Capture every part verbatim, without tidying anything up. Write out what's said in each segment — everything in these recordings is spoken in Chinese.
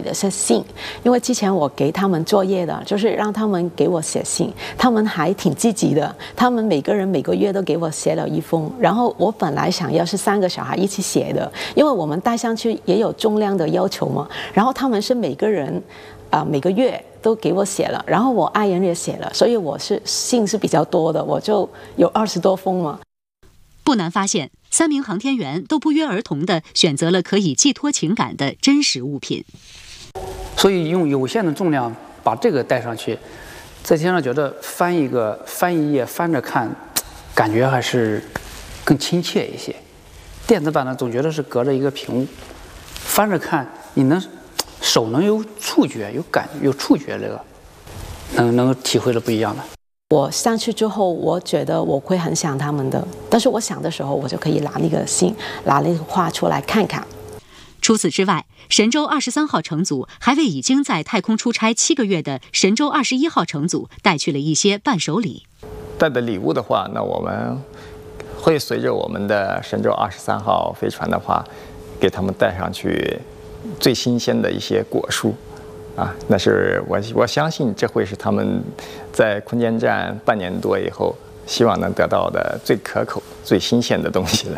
的是信，因为之前我给他们作业的，就是让他们给我写信，他们还挺积极的，他们每个人每个月都给我写了一封，然后我本来想要是三个小孩一起写的，因为我们带上去也有重量的要求嘛，然后他们是每个人啊、呃、每个月都给我写了，然后我爱人也写了，所以我是信是比较多的，我就有二十多封嘛。 不难发现，三名航天员都不约而同地选择了可以寄托情感的真实物品。 所以用有限的重量把这个带上去，在天上觉得翻一个翻一页翻着看，感觉还是更亲切一些。电子版的总觉得是隔着一个屏幕，翻着看你能手能有触觉有感有触觉，这个能能体会的不一样的。 我上去之后，我觉得我会很想他们的，但是我想的时候，我就可以拿那个信，拿那个画出来看看。 除此之外，神舟二十三号乘组还为已经在太空出差七个月的神舟二十一号乘组带去了一些伴手礼。 带的礼物的话，那我们会随着我们的神舟二十三号飞船的话，给他们带上去最新鲜的一些果蔬。啊，那是我我相信这会是他们在空间站半年多以后希望能得到的最可口、最新鲜的东西了。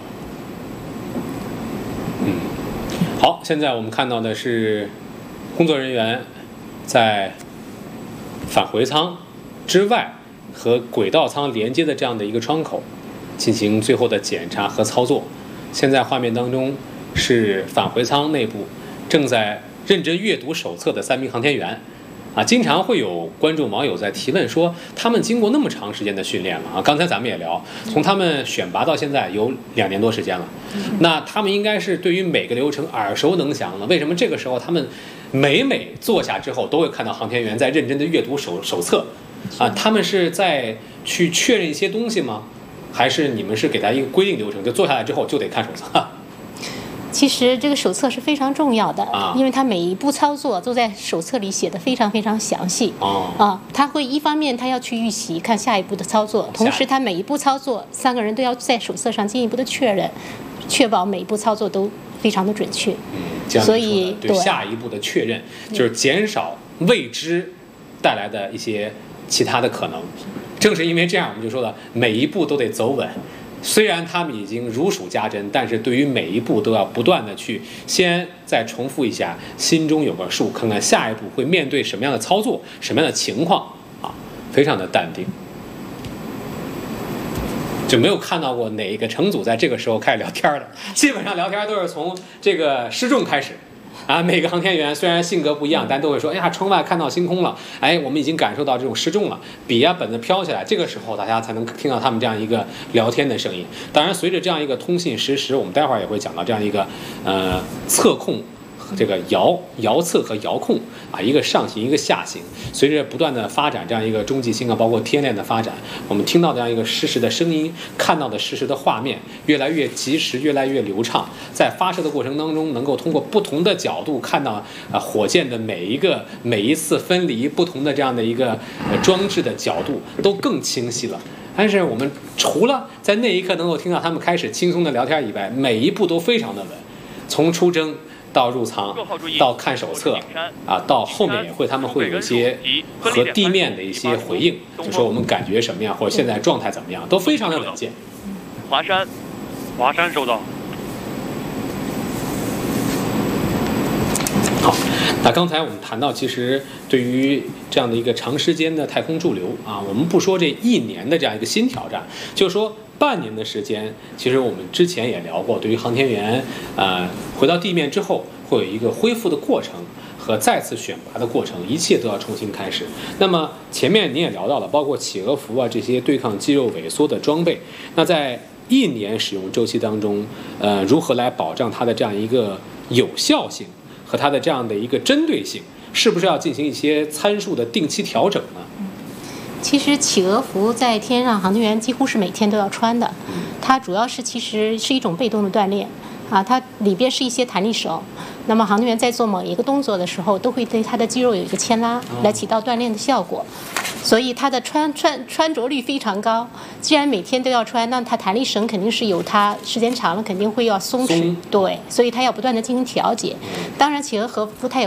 嗯，好，现在我们看到的是工作人员在返回舱之外和轨道舱连接的这样的一个窗口进行最后的检查和操作。现在画面当中是返回舱内部正在认真阅读手册的三名航天员，啊，经常会有观众网友在提问说，他们经过那么长时间的训练了啊，刚才咱们也聊，从他们选拔到现在有两年多时间了，那他们应该是对于每个流程耳熟能详了，为什么这个时候他们每每坐下之后都会看到航天员在认真的阅读手手册啊？他们是在去确认一些东西吗？还是你们是给他一个规定流程，就坐下来之后就得看手册？ 其实这个手册是非常重要的， 啊、 因为它每一步操作都在手册里写的非常非常详细。 哦、 啊，他会一方面他要去预习看下一步的操作，同时他每一步操作三个人都要在手册上进一步的确认，确保每一步操作都非常的准确。 嗯，这样所以对下一步的确认就是减少未知带来的一些其他的可能。正是因为这样，我们就说了，每一步都得走稳。虽然他们已经如数家珍，但是对于每一步都要不断的去先再重复一下，心中有个数，看看下一步会面对什么样的操作，什么样的情况啊，非常的淡定，就没有看到过哪一个乘组在这个时候开始聊天的，基本上聊天都是从这个失重开始。啊，每个航天员虽然性格不一样，但都会说：“哎呀，窗外看到星空了，哎，我们已经感受到这种失重了，笔啊本子飘起来。”这个时候，大家才能听到他们这样一个聊天的声音。当然，随着这样一个通信实时，我们待会儿也会讲到这样一个呃测控。这个遥遥测和遥控啊，一个上行一个下行，随着不断的发展，这样一个中继星啊，包括天链的发展，我们听到这样一个实时的声音，看到的实时的画面，越来越及时，越来越流畅。在发射的过程当中，能够通过不同的角度看到啊火箭的每一个每一次分离，不同的这样的一个呃装置的角度都更清晰了。但是我们除了在那一刻能够听到他们开始轻松的聊天以外，每一步都非常的稳，从出征到入舱，到看手册啊，到后面也会他们会有一些和地面的一些回应，就说我们感觉什么样，或者现在状态怎么样，都非常的稳健。 华山，华山收到。 好，那刚才我们谈到，其实对于这样的一个长时间的太空驻留啊，我们不说这一年的这样一个新挑战，就是说半年的时间，其实我们之前也聊过，对于航天员，呃，回到地面之后会有一个恢复的过程和再次选拔的过程，一切都要重新开始。那么前面您也聊到了，包括企鹅服啊这些对抗肌肉萎缩的装备，那在一年使用周期当中，呃，如何来保障它的这样一个有效性和它的这样的一个针对性，是不是要进行一些参数的定期调整呢？ 其实企鹅服在天上航天员几乎是每天都要穿的，它主要是其实是一种被动的锻炼啊，它里边是一些弹力绳。那么航天员在做某一个动作的时候，都会对他的肌肉有一个牵拉，来起到锻炼的效果。所以它的穿穿穿着率非常高。既然每天都要穿，那它弹力绳肯定是有它时间长了肯定会要松弛，对，所以它要不断的进行调节。当然，企鹅和服它有